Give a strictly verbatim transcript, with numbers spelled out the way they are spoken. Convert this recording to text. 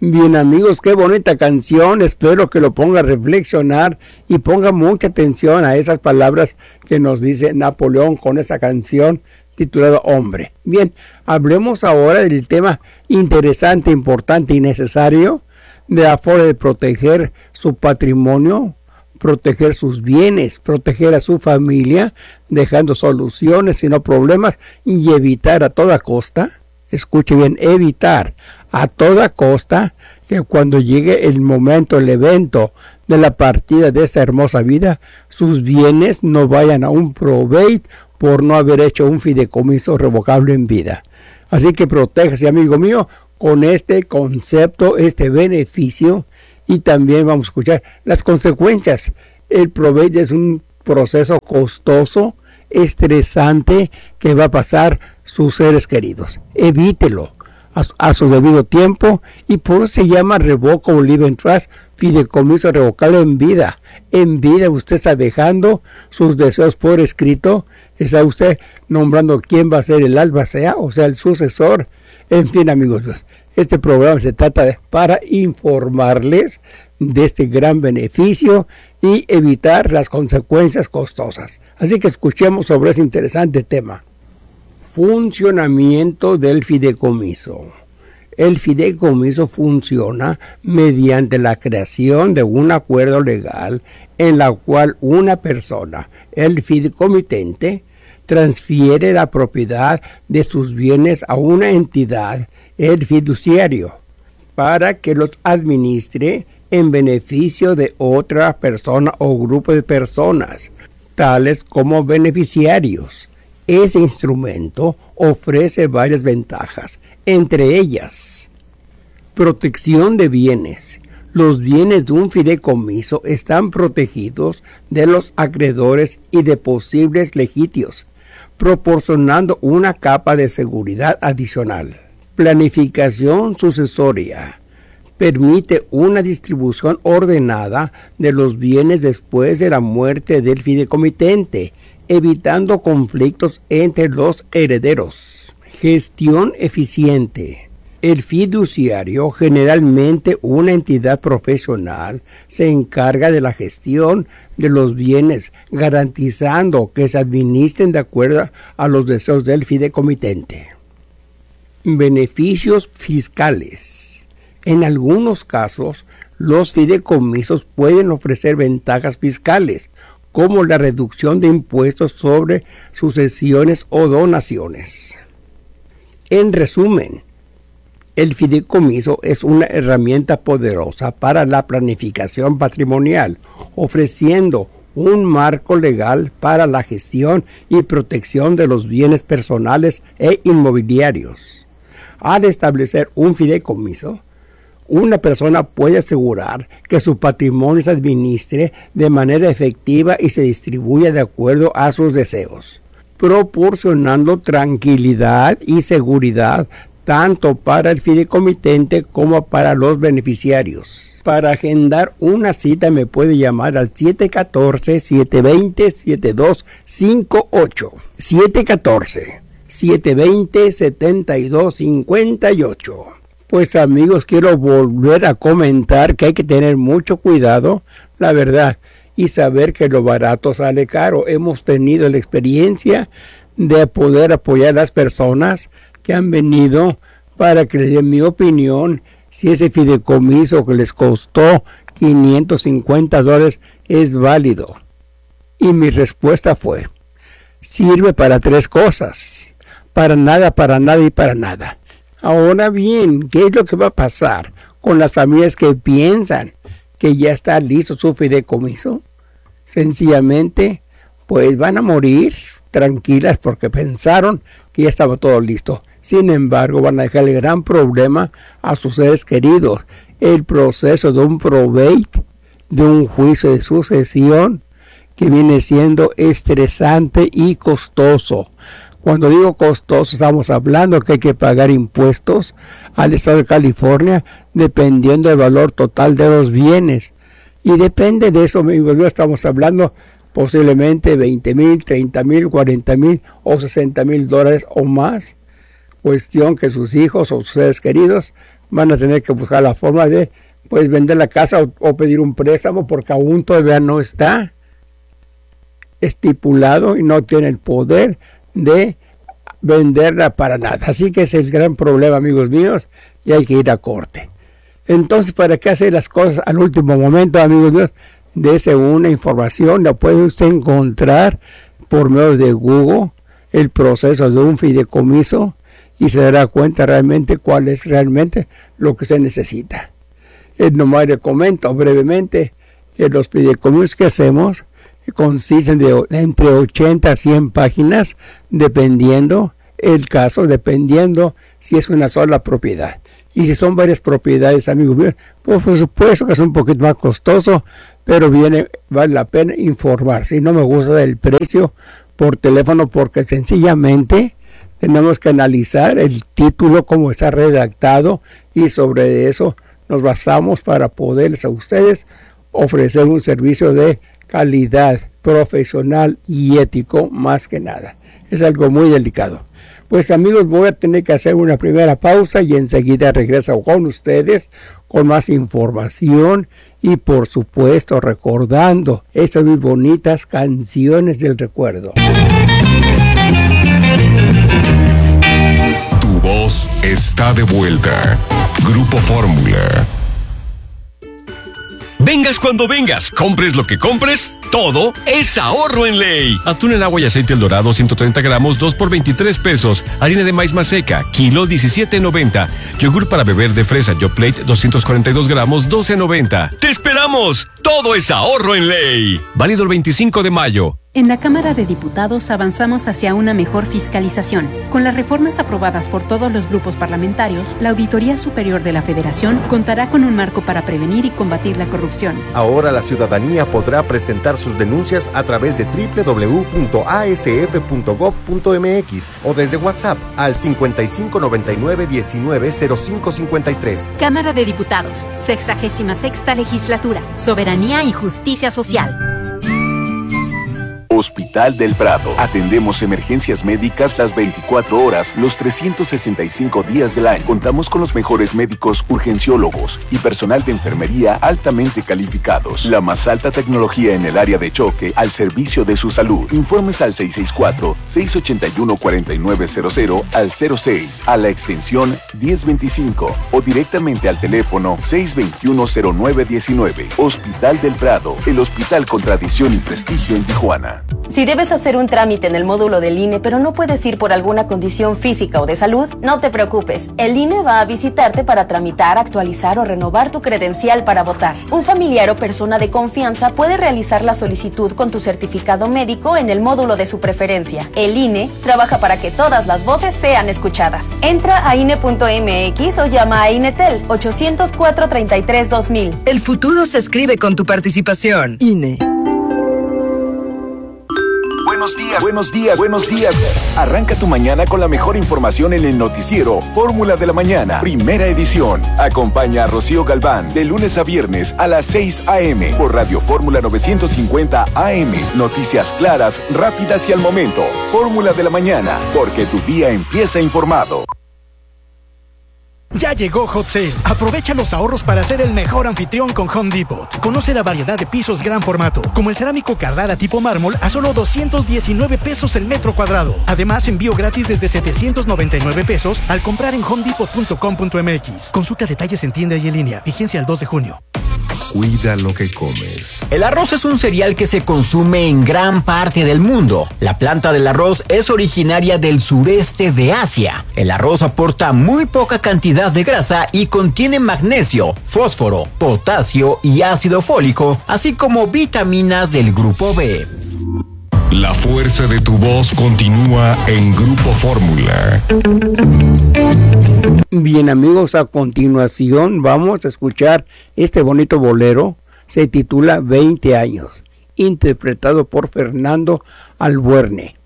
Bien amigos, qué bonita canción, espero que lo ponga a reflexionar y ponga mucha atención a esas palabras que nos dice Napoleón con esa canción titulada Hombre. Bien, hablemos ahora del tema interesante, importante y necesario de la forma de proteger su patrimonio, proteger sus bienes, proteger a su familia, dejando soluciones y no problemas y evitar a toda costa, escuche bien, evitar a toda costa que cuando llegue el momento, el evento de la partida de esta hermosa vida, sus bienes no vayan a un probate por no haber hecho un fideicomiso revocable en vida. Así que protéjase, amigo mío, con este concepto, este beneficio, y también vamos a escuchar las consecuencias. El probate es un proceso costoso, estresante, que va a pasar sus seres queridos. Evítelo a, a su debido tiempo, y por eso se llama Revocable Living Trust, fideicomiso revocable en vida. En vida usted está dejando sus deseos por escrito, está usted nombrando quién va a ser el albacea, o sea, el sucesor. En fin, amigos, este programa se trata de, para informarles de este gran beneficio y evitar las consecuencias costosas. Así que escuchemos sobre ese interesante tema. Funcionamiento del fideicomiso. El fideicomiso funciona mediante la creación de un acuerdo legal en la cual una persona, el fideicomitente, transfiere la propiedad de sus bienes a una entidad, el fiduciario, para que los administre en beneficio de otra persona o grupo de personas, tales como beneficiarios. Ese instrumento ofrece varias ventajas, entre ellas, protección de bienes. Los bienes de un fideicomiso están protegidos de los acreedores y de posibles litigios, proporcionando una capa de seguridad adicional. Planificación sucesoria. Permite una distribución ordenada de los bienes después de la muerte del fideicomitente, evitando conflictos entre los herederos. Gestión eficiente. El fiduciario, generalmente una entidad profesional, se encarga de la gestión de los bienes, garantizando que se administren de acuerdo a los deseos del fideicomitente. Beneficios fiscales. En algunos casos, los fideicomisos pueden ofrecer ventajas fiscales, como la reducción de impuestos sobre sucesiones o donaciones. En resumen, el fideicomiso es una herramienta poderosa para la planificación patrimonial, ofreciendo un marco legal para la gestión y protección de los bienes personales e inmobiliarios. Al establecer un fideicomiso, una persona puede asegurar que su patrimonio se administre de manera efectiva y se distribuya de acuerdo a sus deseos, proporcionando tranquilidad y seguridad tanto para el fideicomitente como para los beneficiarios. Para agendar una cita me puede llamar al siete uno cuatro, siete dos cero, siete dos cinco ocho. siete uno cuatro, siete dos cero, siete dos cinco ocho. Pues amigos, quiero volver a comentar que hay que tener mucho cuidado, la verdad, y saber que lo barato sale caro. Hemos tenido la experiencia de poder apoyar a las personas que han venido para que les den mi opinión si ese fideicomiso que les costó quinientos cincuenta dólares es válido. Y mi respuesta fue, sirve para tres cosas, para nada, para nada y para nada. Ahora bien, ¿qué es lo que va a pasar con las familias que piensan que ya está listo su fideicomiso? Sencillamente, pues van a morir tranquilas porque pensaron que ya estaba todo listo. Sin embargo, van a dejar el gran problema a sus seres queridos. El proceso de un probate, de un juicio de sucesión, que viene siendo estresante y costoso. Cuando digo costoso, estamos hablando que hay que pagar impuestos al estado de California dependiendo del valor total de los bienes. Y depende de eso, estamos hablando posiblemente veinte mil, treinta mil, cuarenta mil o sesenta mil dólares o más. Cuestión que sus hijos o sus seres queridos van a tener que buscar la forma de pues vender la casa o, o pedir un préstamo, porque aún todavía no está estipulado y no tiene el poder de venderla para nada. Así que ese es el gran problema, amigos míos, y hay que ir a corte. Entonces, ¿para qué hacer las cosas al último momento, amigos míos? Dese una información, la puede usted encontrar por medio de Google, el proceso de un fideicomiso, y se dará cuenta realmente cuál es realmente lo que se necesita. Eh, nomás le comento brevemente que los fideicomisos que hacemos consisten de entre ochenta a cien páginas, dependiendo el caso, dependiendo si es una sola propiedad. Y si son varias propiedades, amigos míos, pues por supuesto que es un poquito más costoso, pero viene, vale la pena informar. Si no me gusta el precio por teléfono, porque sencillamente tenemos que analizar el título, cómo está redactado, y sobre eso nos basamos para poderles a ustedes ofrecer un servicio de calidad, profesional y ético, más que nada. Es algo muy delicado. Pues amigos, voy a tener que hacer una primera pausa y enseguida regreso con ustedes con más información y por supuesto recordando estas muy bonitas canciones del recuerdo. Tu voz está de vuelta. Grupo Fórmula. Vengas cuando vengas, compres lo que compres, todo es ahorro en Ley. Atún en agua y aceite El Dorado, ciento treinta gramos, dos por veintitrés pesos. Harina de maíz maseca, kilo diecisiete noventa. Yogur para beber de fresa Yoplait, doscientos cuarenta y dos gramos, doce noventa. ¡Te esperamos! Todo es ahorro en Ley. Válido el veinticinco de mayo. En la Cámara de Diputados avanzamos hacia una mejor fiscalización. Con las reformas aprobadas por todos los grupos parlamentarios, la Auditoría Superior de la Federación contará con un marco para prevenir y combatir la corrupción. Ahora la ciudadanía podrá presentar sus denuncias a través de doble u doble u doble u punto a s f punto gob punto m x o desde WhatsApp al cincuenta y cinco noventa y nueve diecinueve cero cinco cincuenta y tres. Cámara de Diputados, sexagésima sexta legislatura, soberanía y justicia social. Hospital del Prado. Atendemos emergencias médicas las veinticuatro horas, los trescientos sesenta y cinco días del año. Contamos con los mejores médicos urgenciólogos y personal de enfermería altamente calificados. La más alta tecnología en el área de choque al servicio de su salud. Informes al seis seis cuatro, seis ocho uno, cuatro nueve cero cero al cero seis, a la extensión diez veinticinco o directamente al teléfono seis dos uno, cero nueve uno nueve. Hospital del Prado, el hospital con tradición y prestigio en Tijuana. Si debes hacer un trámite en el módulo del I N E, pero no puedes ir por alguna condición física o de salud, no te preocupes. El I N E va a visitarte para tramitar, actualizar o renovar tu credencial para votar. Un familiar o persona de confianza puede realizar la solicitud con tu certificado médico en el módulo de su preferencia. El I N E trabaja para que todas las voces sean escuchadas. Entra a I N E punto m x o llama a INETEL ochocientos cuatro, treinta y tres, dos mil. El futuro se escribe con tu participación. I N E. Buenos días, buenos días, buenos días. Arranca tu mañana con la mejor información en el noticiero Fórmula de la Mañana, primera edición. Acompaña a Rocío Galván de lunes a viernes a las seis a eme por Radio Fórmula novecientos cincuenta A M. Noticias claras, rápidas y al momento. Fórmula de la Mañana, porque tu día empieza informado. Ya llegó Hot Sale. Aprovecha los ahorros para ser el mejor anfitrión con Home Depot. Conoce la variedad de pisos gran formato, como el cerámico Carrara tipo mármol a solo doscientos diecinueve pesos el metro cuadrado. Además, envío gratis desde setecientos noventa y nueve pesos al comprar en home depot punto com punto m x. Consulta detalles en tienda y en línea. Vigencia el dos de junio. Cuida lo que comes. El arroz es un cereal que se consume en gran parte del mundo. La planta del arroz es originaria del sureste de Asia. El arroz aporta muy poca cantidad de grasa y contiene magnesio, fósforo, potasio y ácido fólico, así como vitaminas del grupo B. La fuerza de tu voz continúa en Grupo Fórmula. Bien amigos, a continuación vamos a escuchar este bonito bolero. Se titula veinte años, interpretado por Fernando Albuerne.